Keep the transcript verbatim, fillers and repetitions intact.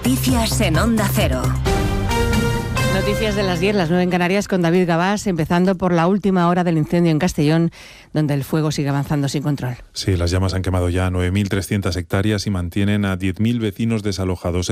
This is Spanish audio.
Noticias en Onda Cero. Noticias de las diez, las nueve en Canarias, con David Gabás, empezando por la última hora del incendio en Castellón, donde el fuego sigue avanzando sin control. Sí, las llamas han quemado ya nueve mil trescientas hectáreas y mantienen a diez mil vecinos desalojados.